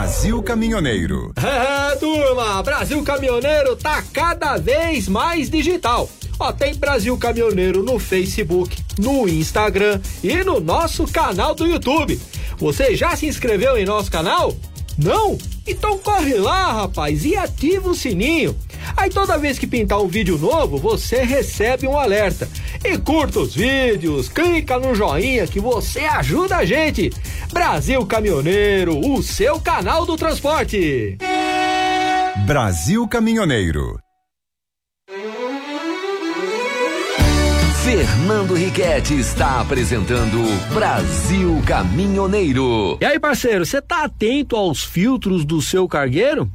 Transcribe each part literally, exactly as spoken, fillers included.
Brasil Caminhoneiro. É, turma, Brasil Caminhoneiro tá cada vez mais digital. Ó, tem Brasil Caminhoneiro no Facebook, no Instagram e no nosso canal do YouTube. Você já se inscreveu em nosso canal? Não? Então corre lá, rapaz, e ativa o sininho. Aí toda vez que pintar um vídeo novo, você recebe um alerta. E curta os vídeos, clica no joinha que você ajuda a gente. Brasil Caminhoneiro, o seu canal do transporte. Brasil Caminhoneiro. Fernando Riquetti está apresentando Brasil Caminhoneiro. E aí, parceiro, você tá atento aos filtros do seu cargueiro?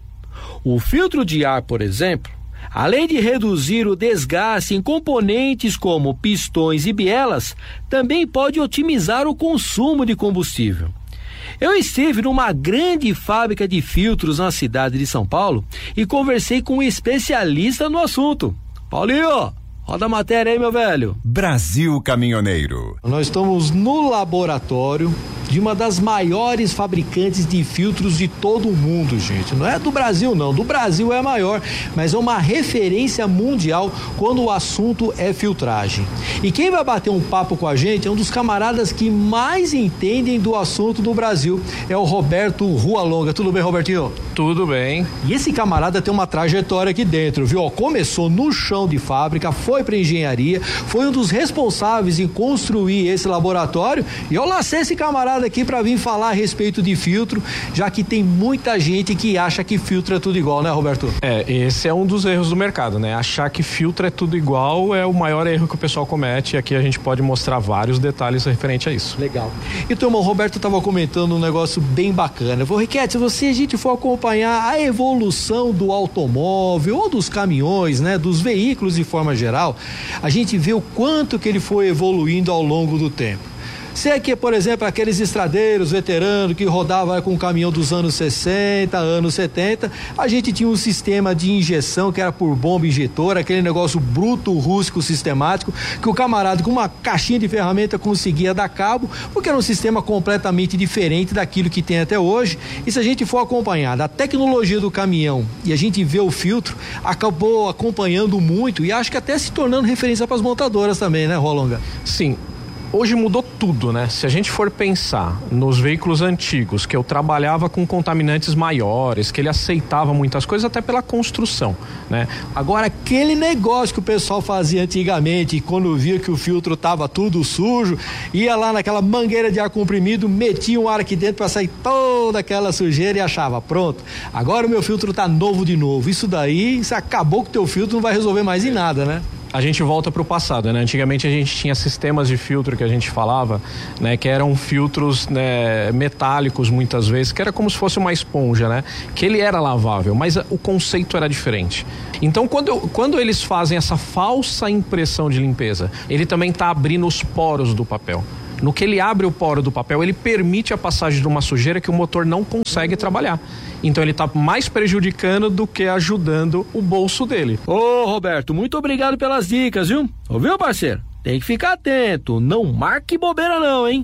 O filtro de ar, por exemplo, além de reduzir o desgaste em componentes como pistões e bielas, também pode otimizar o consumo de combustível. Eu estive numa grande fábrica de filtros na cidade de São Paulo e conversei com um especialista no assunto. Paulinho, roda a matéria aí, meu velho. Brasil Caminhoneiro. Nós estamos no laboratório de uma das maiores fabricantes de filtros de todo o mundo, gente. Não é do Brasil, não. Do Brasil é a maior, mas é uma referência mundial quando o assunto é filtragem. E quem vai bater um papo com a gente é um dos camaradas que mais entendem do assunto do Brasil. É o Roberto Rua Longa. Tudo bem, Robertinho? Tudo bem. E esse camarada tem uma trajetória aqui dentro, viu? Começou no chão de fábrica, foi para engenharia, foi um dos responsáveis em construir esse laboratório. E eu lacei esse camarada aqui para vir falar a respeito de filtro, já que tem muita gente que acha que filtro é tudo igual, né, Roberto? É, esse é um dos erros do mercado, né? Achar que filtro é tudo igual é o maior erro que o pessoal comete, e aqui a gente pode mostrar vários detalhes referente a isso. Legal. Então, o Roberto estava comentando um negócio bem bacana. Vou, Riquetti, se a gente for acompanhar a evolução do automóvel ou dos caminhões, né, dos veículos de forma geral, a gente vê o quanto que ele foi evoluindo ao longo do tempo. Se é que, por exemplo, aqueles estradeiros veteranos que rodavam com um caminhão dos anos sessenta, anos setenta, a gente tinha um sistema de injeção que era por bomba injetora, aquele negócio bruto, rústico, sistemático, que o camarada com uma caixinha de ferramenta conseguia dar cabo, porque era um sistema completamente diferente daquilo que tem até hoje. E se a gente for acompanhar da tecnologia do caminhão e a gente vê o filtro, acabou acompanhando muito e acho que até se tornando referência para as montadoras também, né, Rolonga? Sim. Hoje mudou tudo, né? Se a gente for pensar nos veículos antigos, que eu trabalhava com contaminantes maiores, que ele aceitava muitas coisas até pela construção, né? Agora, aquele negócio que o pessoal fazia antigamente, quando via que o filtro tava tudo sujo, ia lá naquela mangueira de ar comprimido, metia um ar aqui dentro para sair toda aquela sujeira e achava, pronto, agora o meu filtro tá novo de novo. Isso daí, se acabou com o teu filtro, não vai resolver mais em nada, né? A gente volta para o passado, né? Antigamente a gente tinha sistemas de filtro que a gente falava, né? Que eram filtros, né, metálicos muitas vezes, que era como se fosse uma esponja, né? Que ele era lavável, mas o conceito era diferente. Então quando, quando eles fazem essa falsa impressão de limpeza, ele também está abrindo os poros do papel. No que ele abre o poro do papel, ele permite a passagem de uma sujeira que o motor não consegue trabalhar. Então ele está mais prejudicando do que ajudando o bolso dele. Ô, Roberto, muito obrigado pelas dicas, viu? Ouviu, parceiro? Tem que ficar atento, não marque bobeira não, hein?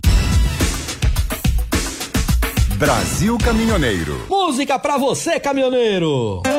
Brasil Caminhoneiro. Música pra você, caminhoneiro!